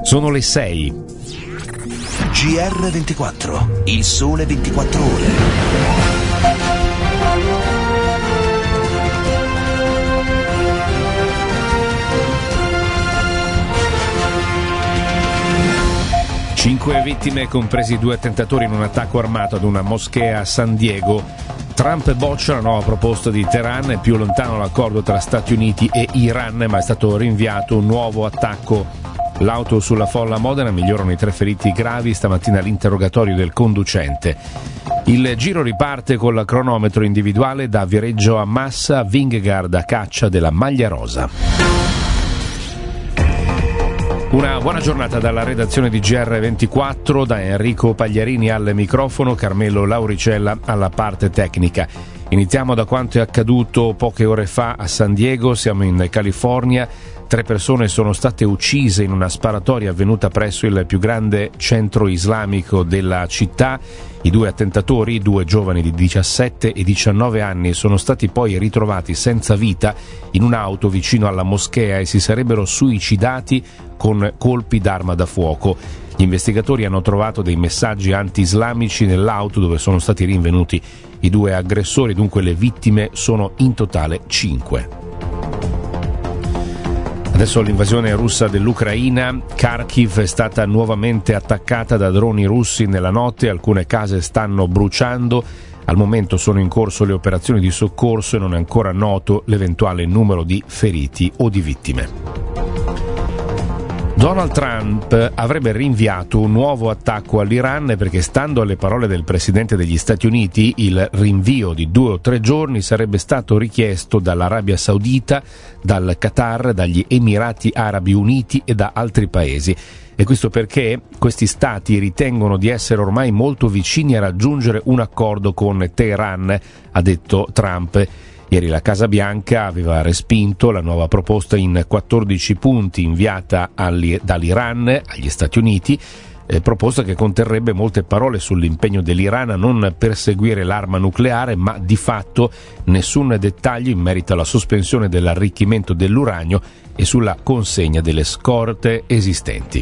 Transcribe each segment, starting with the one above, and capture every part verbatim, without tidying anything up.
Sono le sei. G R ventiquattro, il sole ventiquattro ore. Cinque vittime, compresi due attentatori in un attacco armato ad una moschea a San Diego. Trump boccia la nuova proposta di Teheran, è più lontano l'accordo tra Stati Uniti e Iran, ma è stato rinviato un nuovo attacco. L'auto sulla folla a Modena, migliorano i tre feriti gravi, stamattina l'interrogatorio del conducente. Il giro riparte con la cronometro individuale da Viareggio a Massa, Vingegaard a caccia della maglia rosa. Una buona giornata dalla redazione di G R ventiquattro, da Enrico Pagliarini al microfono, Carmelo Lauricella alla parte tecnica. Iniziamo da quanto è accaduto poche ore fa a San Diego. Siamo in California. Tre persone sono state uccise in una sparatoria avvenuta presso il più grande centro islamico della città. I due attentatori, due giovani di diciassette e diciannove anni, sono stati poi ritrovati senza vita in un'auto vicino alla moschea e si sarebbero suicidati con colpi d'arma da fuoco. Gli investigatori hanno trovato dei messaggi anti-islamici nell'auto dove sono stati rinvenuti i due aggressori, dunque le vittime sono in totale cinque. Adesso l'invasione russa dell'Ucraina. Kharkiv è stata nuovamente attaccata da droni russi nella notte, alcune case stanno bruciando. Al momento sono in corso le operazioni di soccorso e non è ancora noto l'eventuale numero di feriti o di vittime. Donald Trump avrebbe rinviato un nuovo attacco all'Iran perché, stando alle parole del presidente degli Stati Uniti, il rinvio di due o tre giorni sarebbe stato richiesto dall'Arabia Saudita, dal Qatar, dagli Emirati Arabi Uniti e da altri paesi. E questo perché questi stati ritengono di essere ormai molto vicini a raggiungere un accordo con Teheran, ha detto Trump. Ieri la Casa Bianca aveva respinto la nuova proposta in quattordici punti inviata dall'Iran agli Stati Uniti, eh, proposta che conterrebbe molte parole sull'impegno dell'Iran a non perseguire l'arma nucleare, ma di fatto nessun dettaglio in merito alla sospensione dell'arricchimento dell'uranio e sulla consegna delle scorte esistenti.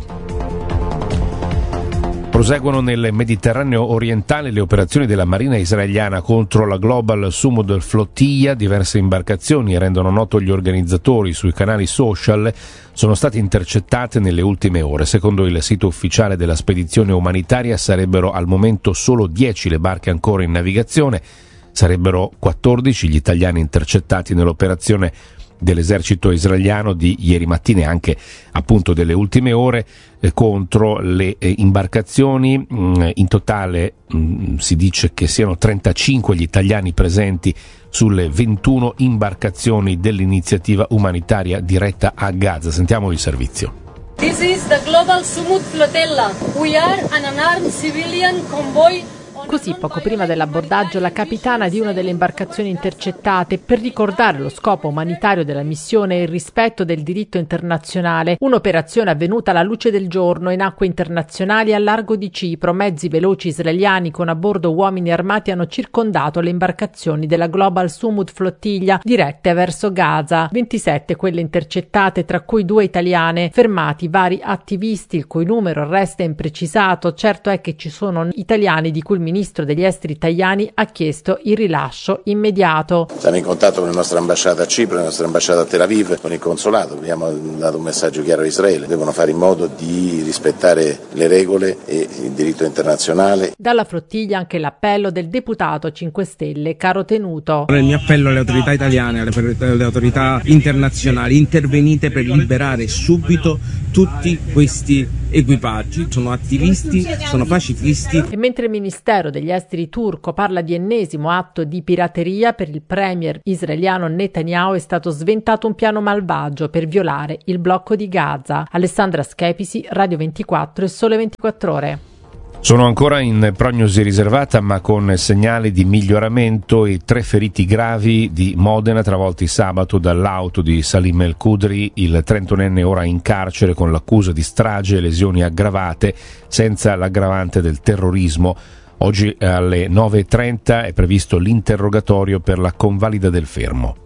Proseguono nel Mediterraneo orientale le operazioni della Marina israeliana contro la Global Sumud Flotilla. Diverse imbarcazioni, rendono noto gli organizzatori sui canali social, sono state intercettate nelle ultime ore. Secondo il sito ufficiale della spedizione umanitaria sarebbero al momento solo dieci le barche ancora in navigazione, sarebbero quattordici gli italiani intercettati nell'operazione dell'esercito israeliano di ieri mattina e anche appunto delle ultime ore eh, contro le eh, imbarcazioni. Mm, in totale mm, si dice che siano trentacinque gli italiani presenti sulle ventuno imbarcazioni dell'iniziativa umanitaria diretta a Gaza. Sentiamo il servizio. This is the Global Sumud Flotilla. We are an unarmed civilian convoy. Così, poco prima dell'abbordaggio, la capitana di una delle imbarcazioni intercettate, per ricordare lo scopo umanitario della missione e il rispetto del diritto internazionale. Un'operazione avvenuta alla luce del giorno in acque internazionali a largo di Cipro. Mezzi veloci israeliani con a bordo uomini armati hanno circondato le imbarcazioni della Global Sumud Flotilla dirette verso Gaza. ventisette quelle intercettate, tra cui due italiane. Fermati vari attivisti, il cui numero resta imprecisato. Certo è che ci sono italiani di cui il ministro degli esteri italiani ha chiesto il rilascio immediato. Siamo in contatto con la nostra ambasciata a Cipro, la nostra ambasciata a Tel Aviv, con il consolato. Abbiamo dato un messaggio chiaro a Israele. Devono fare in modo di rispettare le regole e il diritto internazionale. Dalla flottiglia anche l'appello del deputato cinque Stelle Caro Tenuto. Il mio appello alle autorità italiane, alle, alle autorità internazionali: intervenite per liberare subito tutti questi equipaggi. Sono attivisti, sono pacifisti. E mentre il Ministero degli Esteri turco parla di ennesimo atto di pirateria, per il premier israeliano Netanyahu è stato sventato un piano malvagio per violare il blocco di Gaza. Alessandra Schepisi, Radio ventiquattro e Sole ventiquattro Ore. Sono ancora in prognosi riservata ma con segnali di miglioramento i tre feriti gravi di Modena travolti sabato dall'auto di Salim El Kudri, il trentunenne ora in carcere con l'accusa di strage e lesioni aggravate senza l'aggravante del terrorismo. Oggi alle nove e trenta è previsto l'interrogatorio per la convalida del fermo.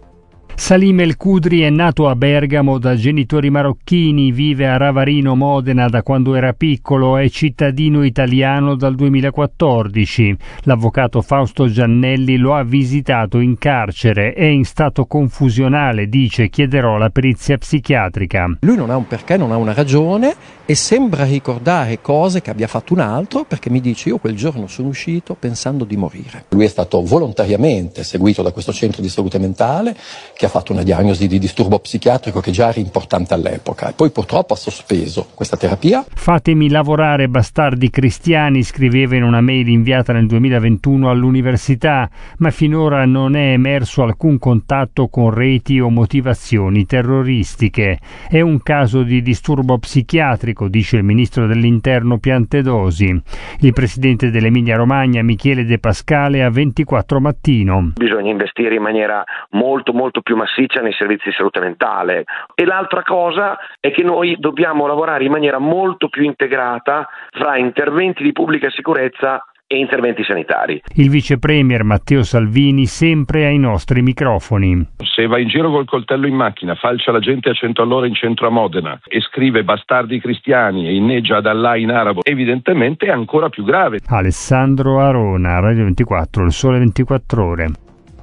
Salim El Kudri è nato a Bergamo da genitori marocchini, vive a Ravarino, Modena da quando era piccolo, è cittadino italiano dal duemilaquattordici. L'avvocato Fausto Giannelli lo ha visitato in carcere, è in stato confusionale, dice, chiederò la perizia psichiatrica. Lui non ha un perché, non ha una ragione e sembra ricordare cose che abbia fatto un altro, perché mi dice: io quel giorno sono uscito pensando di morire. Lui è stato volontariamente seguito da questo centro di salute mentale che ha fatto una diagnosi di disturbo psichiatrico che già era importante all'epoca e poi purtroppo ha sospeso questa terapia. Fatemi lavorare, bastardi cristiani, scriveva in una mail inviata nel duemilaventuno all'università, ma finora non è emerso alcun contatto con reti o motivazioni terroristiche. È un caso di disturbo psichiatrico, dice il ministro dell'Interno Piantedosi. Il presidente dell'Emilia Romagna, Michele De Pascale, a ventiquattro Mattino. Bisogna investire in maniera molto molto più massiccia nei servizi di salute mentale, e l'altra cosa è che noi dobbiamo lavorare in maniera molto più integrata fra interventi di pubblica sicurezza e interventi sanitari. Il vice premier Matteo Salvini sempre ai nostri microfoni. Se va in giro col coltello in macchina, falcia la gente a cento all'ora in centro a Modena e scrive bastardi cristiani e inneggia ad Allah in arabo, evidentemente è ancora più grave. Alessandro Arona, Radio ventiquattro, Il Sole ventiquattro Ore.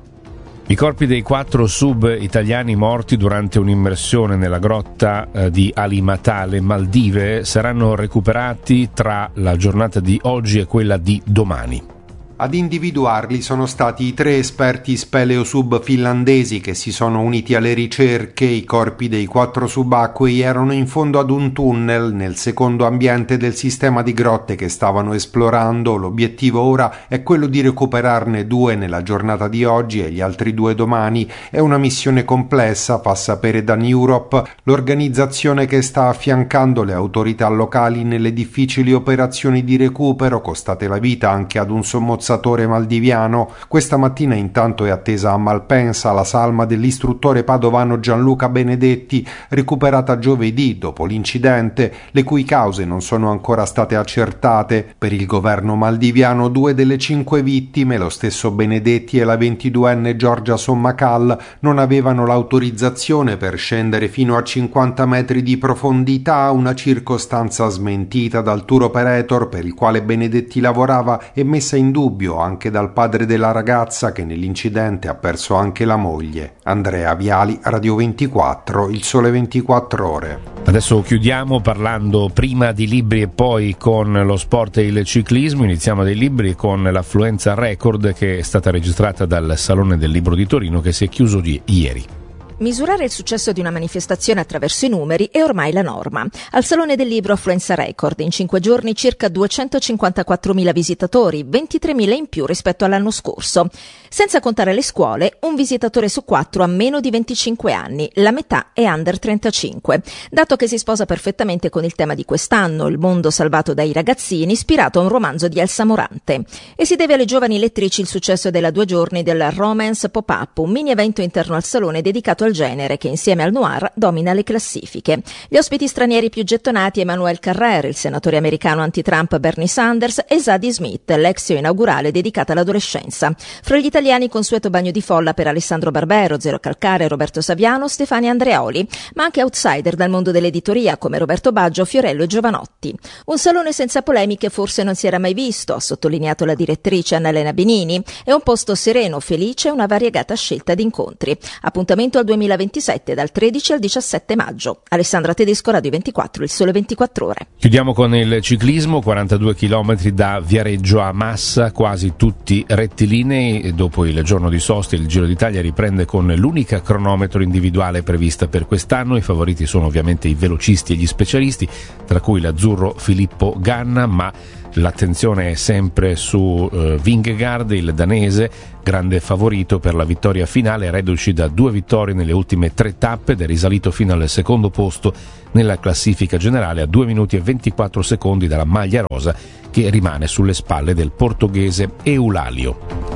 I corpi dei quattro sub italiani morti durante un'immersione nella grotta eh, di Alimatale, Maldive, saranno recuperati tra la giornata di oggi e quella di domani. Ad individuarli sono stati i tre esperti speleosub finlandesi che si sono uniti alle ricerche. I corpi dei quattro subacquei erano in fondo ad un tunnel nel secondo ambiente del sistema di grotte che stavano esplorando. L'obiettivo ora è quello di recuperarne due nella giornata di oggi e gli altri due domani. È una missione complessa, fa sapere Dan Europe, l'organizzazione che sta affiancando le autorità locali nelle difficili operazioni di recupero costate la vita anche ad un sommozzatore maldiviano. Questa mattina intanto è attesa a Malpensa la salma dell'istruttore padovano Gianluca Benedetti, recuperata giovedì dopo l'incidente, le cui cause non sono ancora state accertate. Per il governo maldiviano due delle cinque vittime, lo stesso Benedetti e la ventiduenne Giorgia Sommacal, non avevano l'autorizzazione per scendere fino a cinquanta metri di profondità, una circostanza smentita dal tour operator per il quale Benedetti lavorava e messa in dubbio anche dal padre della ragazza che nell'incidente ha perso anche la moglie. Andrea Viali, Radio ventiquattro, Il Sole ventiquattro Ore. Adesso chiudiamo parlando prima di libri e poi con lo sport e il ciclismo. Iniziamo dai libri con l'affluenza record che è stata registrata dal Salone del Libro di Torino, che si è chiuso di ieri. Misurare il successo di una manifestazione attraverso i numeri è ormai la norma. Al Salone del Libro affluenza record, in cinque giorni circa duecentocinquantaquattromila visitatori, ventitremila in più rispetto all'anno scorso. Senza contare le scuole, un visitatore su quattro ha meno di venticinque anni, la metà è under trentacinque, dato che si sposa perfettamente con il tema di quest'anno, il mondo salvato dai ragazzini, ispirato a un romanzo di Elsa Morante. E si deve alle giovani lettrici il successo della due giorni del Romance Pop-Up, un mini evento interno al Salone dedicato al genere che insieme al noir domina le classifiche. Gli ospiti stranieri più gettonati: Emmanuel Carrer, il senatore americano anti-Trump Bernie Sanders e Zadie Smith, l'exio inaugurale dedicata all'adolescenza. Fra gli italiani consueto bagno di folla per Alessandro Barbero, Zero Calcare, Roberto Saviano, Stefania Andreoli, ma anche outsider dal mondo dell'editoria come Roberto Baggio, Fiorello e Giovanotti. Un salone senza polemiche forse non si era mai visto, ha sottolineato la direttrice Annalena Benini. È un posto sereno, felice e una variegata scelta di incontri. Appuntamento al duemilaventisette dal tredici al diciassette maggio. Alessandra Tedesco, Radio ventiquattro, Il Sole ventiquattro Ore. Chiudiamo con il ciclismo, quarantadue chilometri da Viareggio a Massa, quasi tutti rettilinei. Dopo il giorno di sosta il Giro d'Italia riprende con l'unica cronometro individuale prevista per quest'anno. I favoriti sono ovviamente i velocisti e gli specialisti, tra cui l'azzurro Filippo Ganna, ma l'attenzione è sempre su uh, Vingegaard, il danese, grande favorito per la vittoria finale, reduci da due vittorie nelle ultime tre tappe ed è risalito fino al secondo posto nella classifica generale a due minuti e ventiquattro secondi dalla maglia rosa, che rimane sulle spalle del portoghese Eulalio.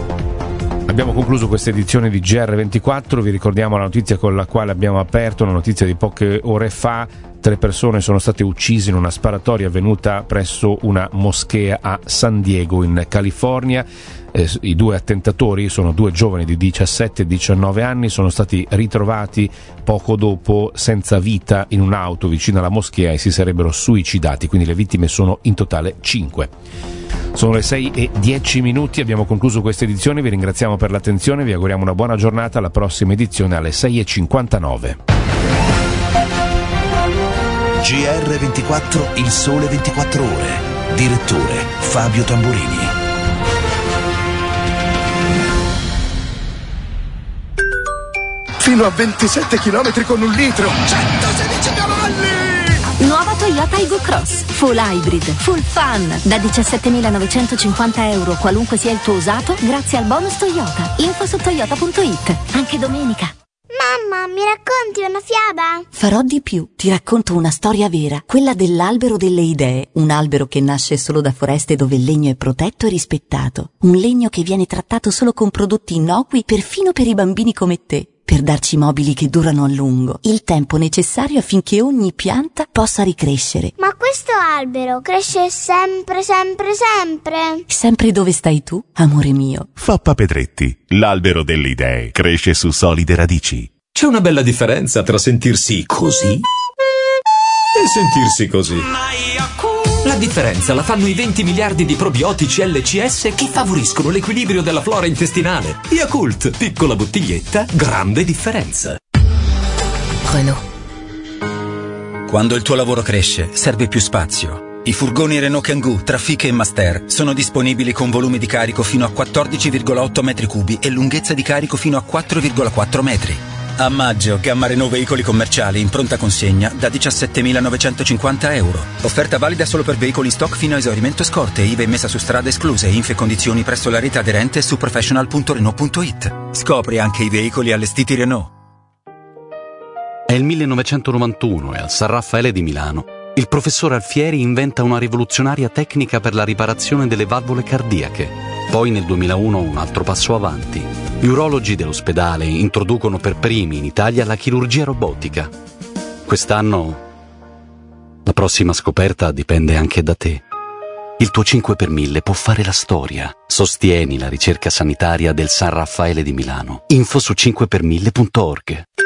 Abbiamo concluso questa edizione di G R ventiquattro, vi ricordiamo la notizia con la quale abbiamo aperto, una notizia di poche ore fa. Tre persone sono state uccise in una sparatoria avvenuta presso una moschea a San Diego in California. Eh, I due attentatori sono due giovani di diciassette e diciannove anni, sono stati ritrovati poco dopo senza vita in un'auto vicino alla moschea e si sarebbero suicidati, quindi le vittime sono in totale cinque. Sono le sei e dieci minuti, abbiamo concluso questa edizione, vi ringraziamo per l'attenzione, vi auguriamo una buona giornata, alla prossima edizione alle sei e cinquantanove. G R ventiquattro, il sole ventiquattro ore. Direttore Fabio Tamburini. Fino a ventisette chilometri con un litro. centosedici cavalli! Nuova Toyota Aygo Cross. Full hybrid, full fun. Da diciassettemilanovecentocinquanta euro, qualunque sia il tuo usato, grazie al bonus Toyota. Info su toyota punto it. Anche domenica. Mamma, mi racconti una fiaba? Farò di più, ti racconto una storia vera, quella dell'albero delle idee, un albero che nasce solo da foreste dove il legno è protetto e rispettato, un legno che viene trattato solo con prodotti innocui perfino per i bambini come te, per darci mobili che durano a lungo, il tempo necessario affinché ogni pianta possa ricrescere. Ma questo albero cresce sempre, sempre, sempre? Sempre dove stai tu, amore mio. Foppa Pedretti, l'albero delle idee, cresce su solide radici. C'è una bella differenza tra sentirsi così e sentirsi così. La differenza la fanno i venti miliardi di probiotici L C S che favoriscono l'equilibrio della flora intestinale. Yakult, piccola bottiglietta, grande differenza. Renault. Quando il tuo lavoro cresce, serve più spazio. I furgoni Renault Kangoo, Trafic e Master sono disponibili con volumi di carico fino a quattordici virgola otto metri cubi e lunghezza di carico fino a quattro virgola quattro metri. A maggio, gamma Renault veicoli commerciali in pronta consegna da diciassettemilanovecentocinquanta euro. Offerta valida solo per veicoli in stock fino a esaurimento scorte, I V A e messa su strada escluse, info e condizioni presso la rete aderente su professional punto renault punto it. Scopri anche i veicoli allestiti Renault. È il millenovecentonovantuno e al San Raffaele di Milano il professor Alfieri inventa una rivoluzionaria tecnica per la riparazione delle valvole cardiache. Poi nel duemilauno un altro passo avanti. Gli urologi dell'ospedale introducono per primi in Italia la chirurgia robotica. Quest'anno la prossima scoperta dipende anche da te. Il tuo cinque per mille può fare la storia. Sostieni la ricerca sanitaria del San Raffaele di Milano. Info su cinque per mille punto org.